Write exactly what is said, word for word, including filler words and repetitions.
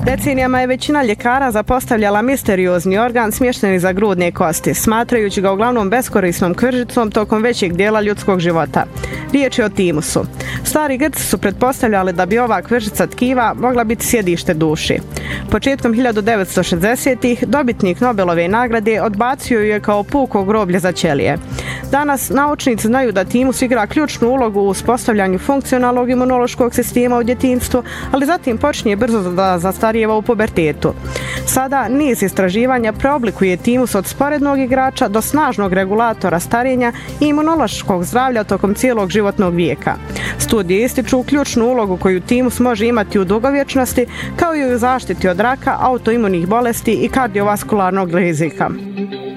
Decenijama je većina ljekara zapostavljala misteriozni organ smješten iza grudne kosti, smatrajući ga uglavnom beskorisnom kvržicom tokom većeg dijela ljudskog života. Riječ je o timusu. Stari Grci su pretpostavljali da bi ova kvržica tkiva mogla biti sjedište duši. Početkom hiljadu devetsto šezdesetih dobitnik Nobelove nagrade odbacio ju je kao puko groblje za ćelije. Danas naučnici znaju da timus igra ključnu ulogu u uspostavljanju funkcionalnog imunološkog sistema u djetinjstvu, ali zatim počinje brzo da zastarijeva u pubertetu. Sada niz istraživanja preoblikuje timus od sporednog igrača do snažnog regulatora starenja i imunološkog zdravlja tokom cijelog životnog vijeka. Studije ističu ključnu ulogu koju timus može imati u dugovječnosti, kao i u zaštiti od raka, autoimunih bolesti i kardiovaskularnog rizika.